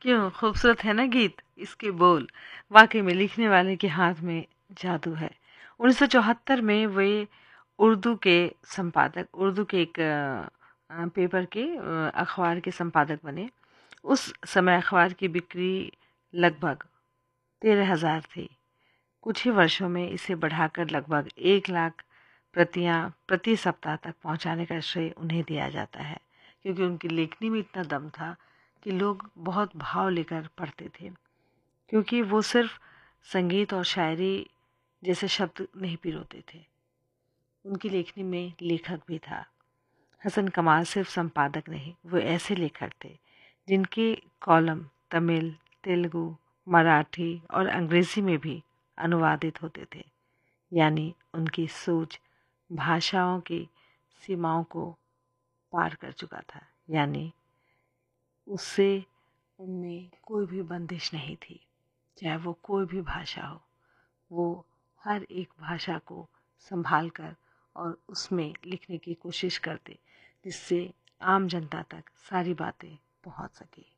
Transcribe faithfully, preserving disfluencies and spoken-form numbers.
क्यों खूबसूरत है ना गीत, इसके बोल। वाकई में लिखने वाले के हाथ में जादू है। उन्नीस सौ चौहत्तर में वे उर्दू के संपादक, उर्दू के एक अ, अ, पेपर के अ, अखबार के संपादक बने। उस समय अखबार की बिक्री लगभग तेरह हजार थी। कुछ ही वर्षों में इसे बढ़ाकर लगभग एक लाख प्रतियां प्रति सप्ताह तक पहुंचाने का श्रेय उन्हें दिया जाता है, क्योंकि उनकी लेखनी में इतना दम था कि लोग बहुत भाव लेकर पढ़ते थे। क्योंकि वो सिर्फ संगीत और शायरी जैसे शब्द नहीं पिरोते थे, उनकी लेखनी में लेखक भी था। हसन कमाल सिर्फ संपादक नहीं, वो ऐसे लेखक थे जिनके कॉलम तमिल, तेलुगु, मराठी और अंग्रेजी में भी अनुवादित होते थे। यानी उनकी सोच भाषाओं की सीमाओं को पार कर चुका था। यानी उससे उनमें कोई भी बंदिश नहीं थी, चाहे वो कोई भी भाषा हो। वो हर एक भाषा को संभाल कर और उसमें लिखने की कोशिश करते, जिससे आम जनता तक सारी बातें पहुंच सके।